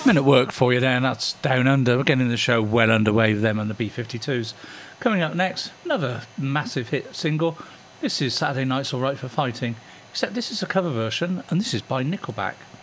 Men at Work for you there, and that's Down Under. We're getting the show well underway with them and the B-52s. Coming up next, another massive hit single. This is Saturday Night's All Right for Fighting, except this is a cover version, and this is by Nickelback.